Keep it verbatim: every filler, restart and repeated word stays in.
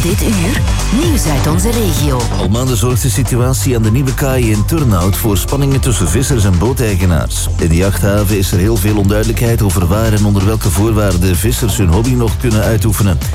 Dit uur, nieuws uit onze regio. Al maanden zorgt de situatie aan de nieuwe kaai in Turnhout voor spanningen tussen vissers en booteigenaars. In de jachthaven is er heel veel onduidelijkheid over waar en onder welke voorwaarden vissers hun hobby nog kunnen uitoefenen.